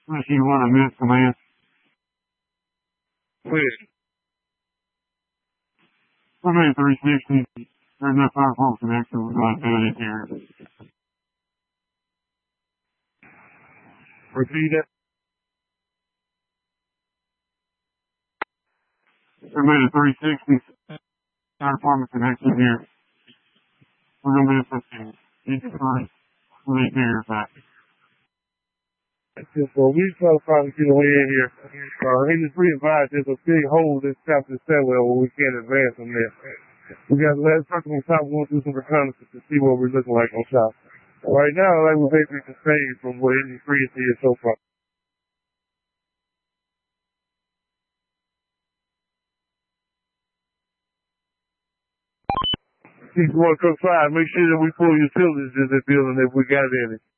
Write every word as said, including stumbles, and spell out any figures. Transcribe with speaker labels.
Speaker 1: Machine one, I missed command.
Speaker 2: Clear.
Speaker 1: Remain three sixty. There's no firewall connection. We're not doing it here.
Speaker 2: Repeat that.
Speaker 1: Remain three sixty. Our apartment connection here. We're going to be assisting each three. We'll be here back.
Speaker 2: Well, we try to find get away in here. Uh, he just re-advised there's a big hole in south of the stairwell where we can't advance from there. We got the last person on top going through some reconnaissance to see what we're looking like on top. Right now, like we're basically sustained from what any free is so far. If you want to come try, make sure that we pull utilities in the building if we got any.